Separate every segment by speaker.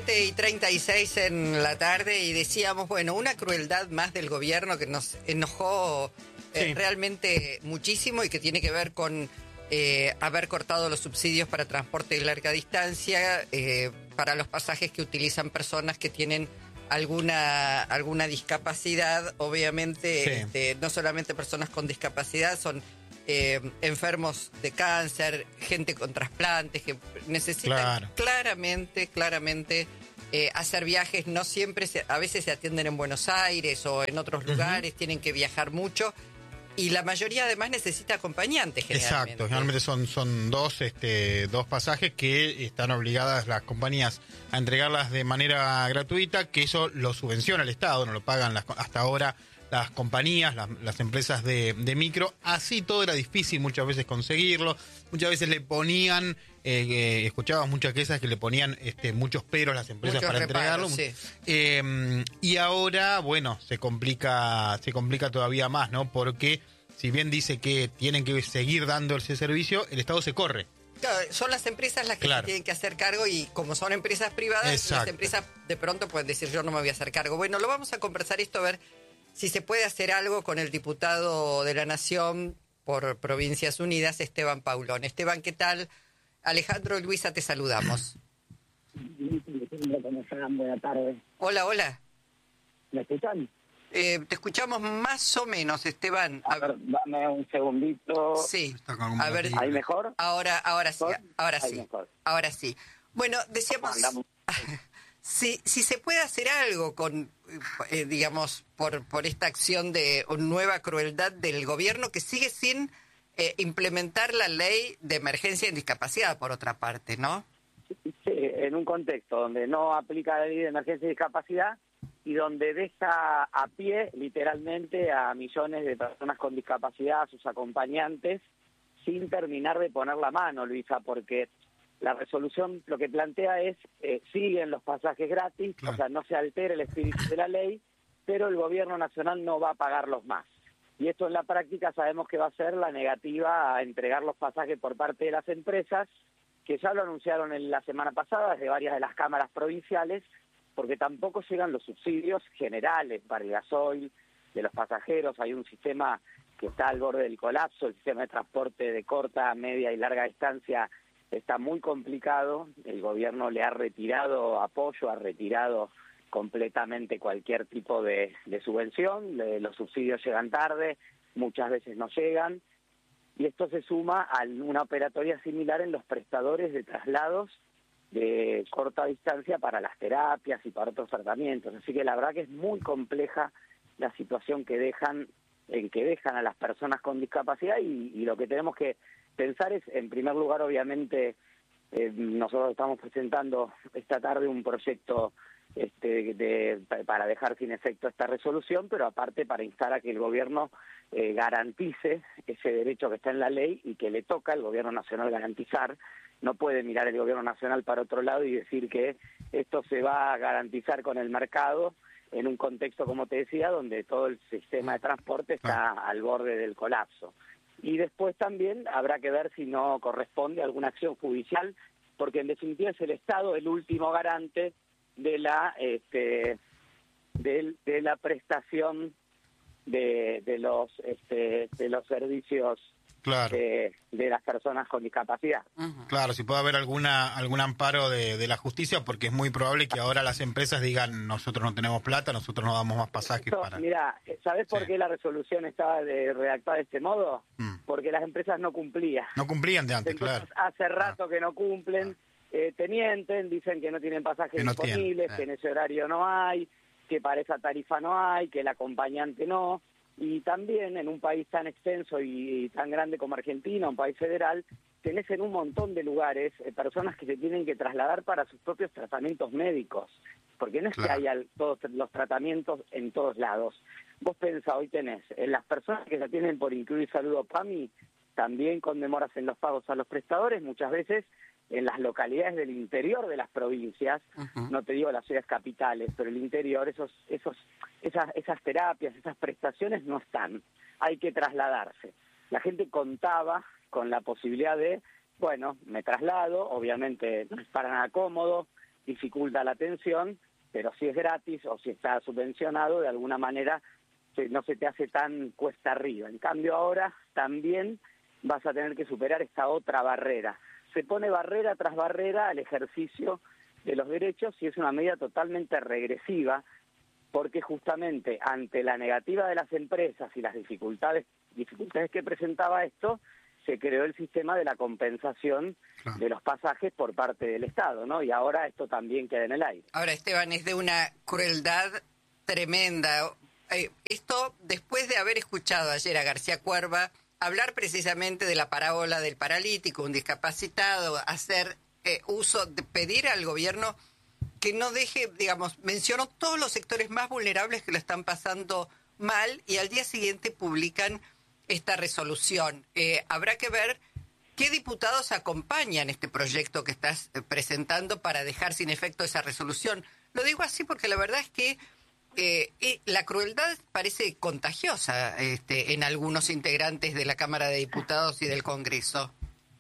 Speaker 1: 7:36 en la tarde y decíamos, bueno, una crueldad más del gobierno que nos enojó realmente muchísimo y que tiene que ver con haber cortado los subsidios para transporte de larga distancia, para los pasajes que utilizan personas que tienen alguna discapacidad. Obviamente, no solamente personas con discapacidad, son enfermos de cáncer, gente con trasplantes que necesitan claramente hacer viajes. No siempre, a veces se atienden en Buenos Aires o en otros lugares, tienen que viajar mucho. Y la mayoría además necesita acompañantes generalmente.
Speaker 2: Exacto, generalmente son dos pasajes que están obligadas las compañías a entregarlas de manera gratuita, que eso lo subvenciona el Estado, no lo pagan hasta ahora las compañías, las empresas de micro. Así todo era difícil muchas veces conseguirlo, muchas veces le ponían, escuchabas muchas quejas que le ponían muchos peros las empresas para entregarlo. Y ahora, bueno, se complica todavía más, ¿no? Porque si bien dice que tienen que seguir dando ese servicio, el Estado se corre.
Speaker 1: Claro, son las empresas las que se tienen que hacer cargo, y como son empresas privadas, las empresas de pronto pueden decir, yo no me voy a hacer cargo. Bueno, lo vamos a conversar esto, a ver si se puede hacer algo con el diputado de la Nación por Provincias Unidas, Esteban Paulón. Esteban, ¿qué tal? Alejandro y Luisa, te saludamos.
Speaker 3: ¿Cómo están? Buenas tardes.
Speaker 1: Hola.
Speaker 3: ¿Me escuchan?
Speaker 1: Te escuchamos más o menos, Esteban.
Speaker 3: A ver, dame un segundito.
Speaker 1: Sí. A ver,
Speaker 3: ¿Ahí mejor?
Speaker 1: Ahora sí.
Speaker 3: Mejor.
Speaker 1: Ahora sí. Bueno, decíamos... Si se puede hacer algo con, digamos, por esta acción de nueva crueldad del gobierno que sigue sin implementar la ley de emergencia en discapacidad, por otra parte, ¿no?
Speaker 3: Sí, en un contexto donde no aplica la ley de emergencia y discapacidad y donde deja a pie, literalmente, a millones de personas con discapacidad, a sus acompañantes, sin terminar de poner la mano, Luisa, porque la resolución lo que plantea es, siguen los pasajes gratis, o sea, no se altera el espíritu de la ley, pero el gobierno nacional no va a pagarlos más. Y esto en la práctica sabemos que va a ser la negativa a entregar los pasajes por parte de las empresas, que ya lo anunciaron la semana pasada desde varias de las cámaras provinciales, porque tampoco llegan los subsidios generales para el gasoil de los pasajeros. Hay un sistema que está al borde del colapso, el sistema de transporte de corta, media y larga distancia está muy complicado. El gobierno le ha retirado apoyo, ha retirado completamente cualquier tipo de subvención. Los subsidios llegan tarde, muchas veces no llegan, y esto se suma a una operatoria similar en los prestadores de traslados de corta distancia para las terapias y para otros tratamientos. Así que la verdad que es muy compleja la situación que dejan a las personas con discapacidad, y lo que tenemos que pensar es, en primer lugar, obviamente, nosotros estamos presentando esta tarde un proyecto para dejar sin efecto esta resolución, pero aparte para instar a que el gobierno garantice ese derecho que está en la ley y que le toca al gobierno nacional garantizar. No puede mirar el gobierno nacional para otro lado y decir que esto se va a garantizar con el mercado en un contexto, como te decía, donde todo el sistema de transporte está al borde del colapso. Y después también habrá que ver si no corresponde alguna acción judicial, porque en definitiva es el Estado el último garante de la de la prestación de los servicios de las personas con discapacidad.
Speaker 2: Claro, si puede haber algún amparo de la justicia, porque es muy probable que ahora las empresas digan, nosotros no tenemos plata, nosotros no damos más pasajes para...
Speaker 3: Mira, ¿sabés por qué la resolución estaba redactada de este modo? Porque las empresas no cumplían.
Speaker 2: No cumplían de antes,
Speaker 3: entonces,
Speaker 2: claro.
Speaker 3: Hace rato que no cumplen, te mienten, dicen que no tienen pasajes disponibles, que en ese horario no hay, que para esa tarifa no hay, que el acompañante no. Y también en un país tan extenso y tan grande como Argentina, un país federal, tenés en un montón de lugares personas que se tienen que trasladar para sus propios tratamientos médicos, porque no es que haya todos los tratamientos en todos lados. Vos pensá, hoy tenés las personas que se tienen por incluir salud o PAMI, también con demoras en los pagos a los prestadores, muchas veces en las localidades del interior de las provincias, no te digo las ciudades capitales, pero el interior, esas terapias, esas prestaciones no están, hay que trasladarse. La gente contaba con la posibilidad de, bueno, me traslado, obviamente no es para nada cómodo, dificulta la atención, pero si es gratis o si está subvencionado, de alguna manera no se te hace tan cuesta arriba. En cambio ahora también vas a tener que superar esta otra barrera. Se pone barrera tras barrera al ejercicio de los derechos y es una medida totalmente regresiva, porque justamente ante la negativa de las empresas y las dificultades que presentaba esto, se creó el sistema de la compensación de los pasajes por parte del Estado, ¿no? Y ahora esto también queda en el aire.
Speaker 1: Ahora, Esteban, es de una crueldad tremenda. Esto después de haber escuchado ayer a García Cuerva hablar precisamente de la parábola del paralítico, un discapacitado, hacer uso de pedir al gobierno que no deje, digamos, mencionó todos los sectores más vulnerables que lo están pasando mal y al día siguiente publican esta resolución. Habrá que ver qué diputados acompañan este proyecto que estás presentando para dejar sin efecto esa resolución. Lo digo así porque la verdad es que la crueldad parece contagiosa en algunos integrantes de la Cámara de Diputados y del Congreso.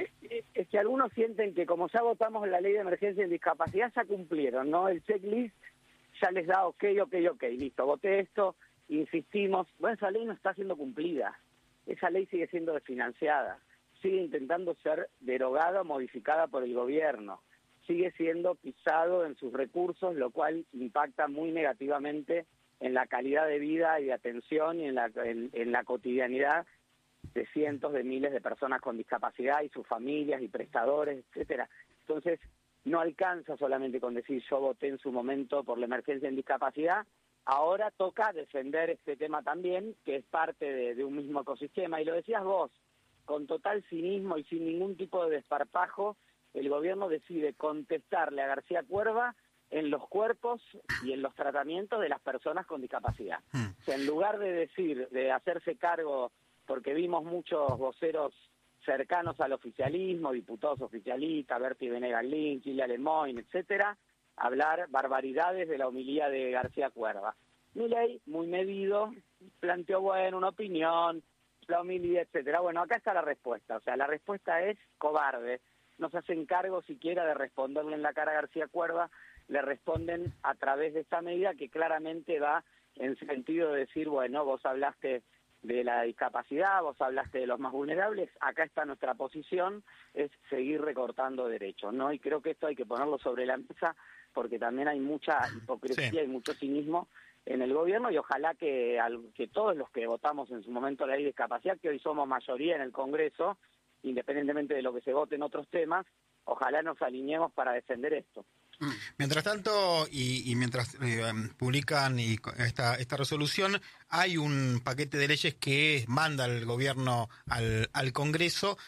Speaker 3: Es que algunos sienten que como ya votamos la ley de emergencia en discapacidad, ya cumplieron, ¿no? El checklist ya les da ok, listo, voté esto, insistimos. Bueno, esa ley no está siendo cumplida. Esa ley sigue siendo desfinanciada, sigue intentando ser derogada o modificada por el gobierno, sigue siendo pisado en sus recursos, lo cual impacta muy negativamente en la calidad de vida y de atención y en la cotidianidad de cientos de miles de personas con discapacidad y sus familias y prestadores, etcétera. Entonces, no alcanza solamente con decir yo voté en su momento por la emergencia en discapacidad. Ahora toca defender este tema también, que es parte de un mismo ecosistema. Y lo decías vos, con total cinismo y sin ningún tipo de desparpajo, el gobierno decide contestarle a García Cuerva en los cuerpos y en los tratamientos de las personas con discapacidad. O sea, en lugar de hacerse cargo, porque vimos muchos voceros cercanos al oficialismo, diputados oficialistas, Berti Venegas Lynch, Lilia Lemoyne, etcétera, hablar barbaridades de la homilía de García Cuerva. Milei, muy medido, planteó, bueno, una opinión, la homilía, etcétera. Bueno, acá está la respuesta. O sea, la respuesta es cobarde. No se hacen cargo siquiera de responderle en la cara a García Cuerva, le responden a través de esta medida que claramente va en sentido de decir, bueno, vos hablaste de la discapacidad, vos hablaste de los más vulnerables, acá está nuestra posición, es seguir recortando derechos, ¿no? Y creo que esto hay que ponerlo sobre la mesa porque también hay mucha hipocresía y mucho cinismo en el gobierno y ojalá que todos los que votamos en su momento la ley de discapacidad, que hoy somos mayoría en el Congreso, independientemente de lo que se vote en otros temas, ojalá nos alineemos para defender esto.
Speaker 2: Mientras tanto, y mientras publican esta resolución, hay un paquete de leyes que manda el gobierno al Congreso,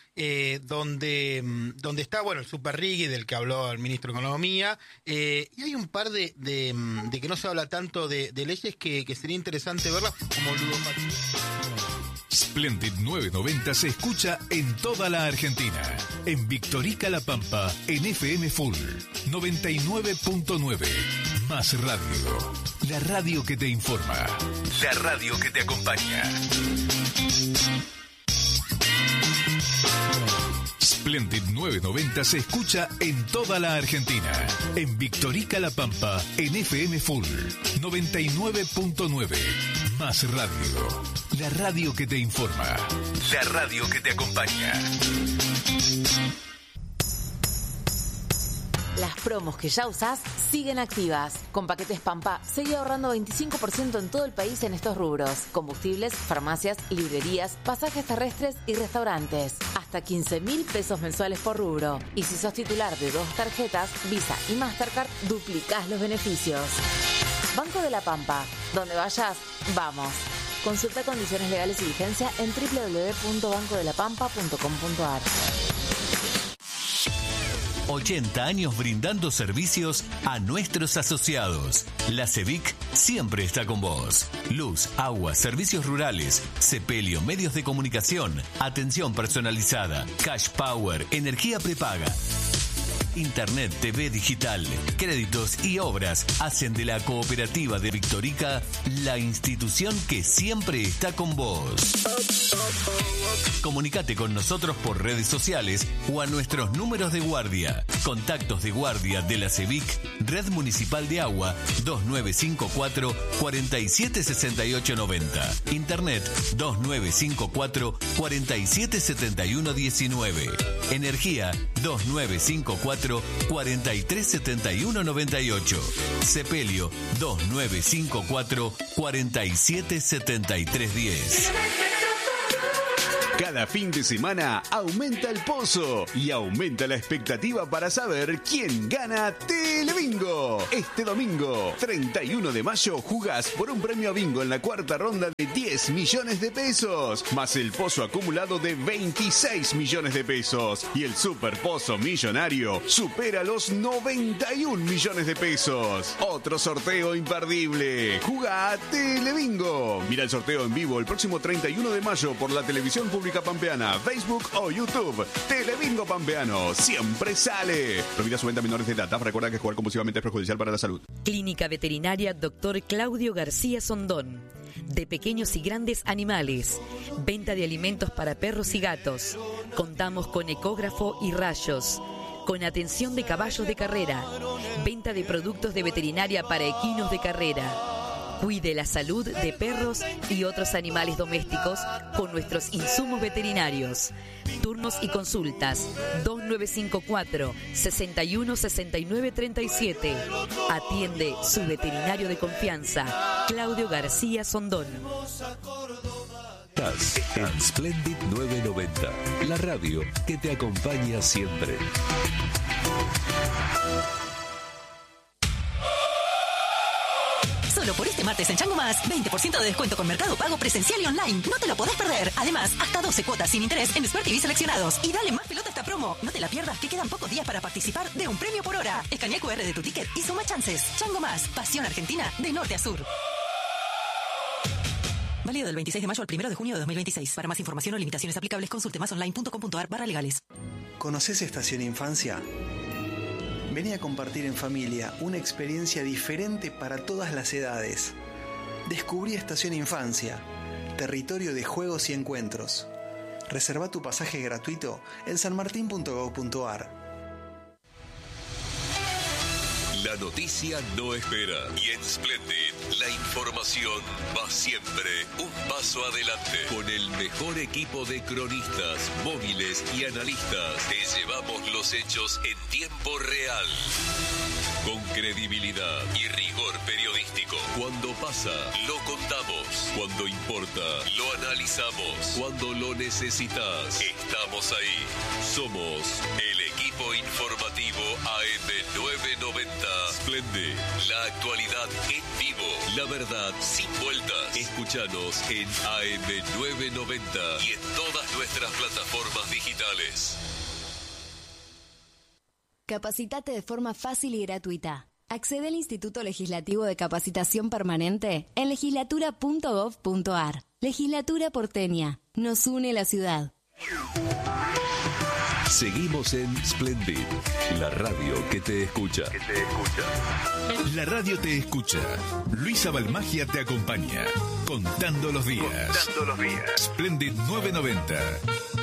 Speaker 2: donde está, bueno, el super RIGI del que habló el ministro de Economía, y hay un par de que no se habla tanto de leyes que sería interesante verlas, como ludopatía.
Speaker 4: Splendid 990 se escucha en toda la Argentina. En Victorica La Pampa, en FM Full 99.9. Más radio. La radio que te informa. La radio que te acompaña. Splendid 990 se escucha en toda la Argentina. En Victorica La Pampa, en FM Full 99.9. Más radio. La radio que te informa. La radio que te acompaña.
Speaker 5: Las promos que ya usás siguen activas. Con paquetes Pampa, seguí ahorrando 25% en todo el país en estos rubros. Combustibles, farmacias, librerías, pasajes terrestres y restaurantes. Hasta 15.000 pesos mensuales por rubro. Y si sos titular de 2 tarjetas, Visa y Mastercard, duplicás los beneficios. Banco de la Pampa. Donde vayas, vamos. Consulta condiciones legales y vigencia en www.bancodelapampa.com.ar.
Speaker 4: 80 años brindando servicios a nuestros asociados. La CEVIC siempre está con vos. Luz, agua, servicios rurales, sepelio, medios de comunicación, atención personalizada, cash power, energía prepaga. Internet, TV digital, créditos y obras hacen de la Cooperativa de Victorica la institución que siempre está con vos. Comunicate con nosotros por redes sociales o a nuestros números de guardia. Contactos de guardia de la CEVIC, Red Municipal de Agua, 2954 476890. Internet 2954 477119. Energía 2954 437198. Sepelio 2954 477310.
Speaker 6: Cada fin de semana aumenta el pozo y aumenta la expectativa para saber quién gana Telebingo. Este domingo, 31 de mayo, jugás por un premio a bingo en la cuarta ronda de 10 millones de pesos, más el pozo acumulado de 26 millones de pesos. Y el super pozo millonario supera los 91 millones de pesos. Otro sorteo imperdible. Jugá Telebingo. Mira el sorteo en vivo el próximo 31 de mayo por la televisión pública pampeana, Facebook o YouTube. Telebingo Pampeano siempre sale. Prohibida su venta a menores de edad. Recuerda que jugar compulsivamente es perjudicial para la salud.
Speaker 7: Clínica Veterinaria Dr. Claudio García Sondón. De pequeños y grandes animales. Venta de alimentos para perros y gatos. Contamos con ecógrafo y rayos. Con atención de caballos de carrera. Venta de productos de veterinaria para equinos de carrera. Cuide la salud de perros y otros animales domésticos con nuestros insumos veterinarios. Turnos y consultas 2954 616937. Atiende su veterinario de confianza, Claudio García Sondón.
Speaker 4: Estás en Splendid 990, la radio que te acompaña siempre.
Speaker 8: Solo por este martes en Chango Más, 20% de descuento con Mercado Pago presencial y online. No te lo podés perder. Además, hasta 12 cuotas sin interés en Smart TV seleccionados. Y dale más pelota a esta promo. No te la pierdas, que quedan pocos días para participar de un premio por hora. Escanea el QR de tu ticket y suma chances. Chango Más, pasión argentina de norte a sur. Válido del 26 de mayo al 1 de junio de 2026. Para más información o limitaciones aplicables, consulte másonline.com.ar/legales.
Speaker 9: ¿Conoces Estación Infancia? Vení a compartir en familia una experiencia diferente para todas las edades. Descubrí Estación Infancia, territorio de juegos y encuentros. Reserva tu pasaje gratuito en sanmartin.gov.ar.
Speaker 4: La noticia no espera y en Splendid la información va siempre un paso adelante. Con el mejor equipo de cronistas, móviles y analistas te llevamos los hechos en tiempo real. Con credibilidad y rigor periodístico. Cuando pasa, lo contamos. Cuando importa, lo analizamos. Cuando lo necesitas, estamos ahí. Somos el equipo informativo AM990. Splendid, la actualidad en vivo. La verdad sin vueltas. Escúchanos en AM990 y en todas nuestras plataformas digitales.
Speaker 10: Capacitate de forma fácil y gratuita. Accede al Instituto Legislativo de Capacitación Permanente en legislatura.gov.ar. Legislatura porteña. Nos une la ciudad.
Speaker 4: Seguimos en Splendid, la radio que te escucha. La radio te escucha. Luisa Balmagia te acompaña. Contando los días. Splendid 990.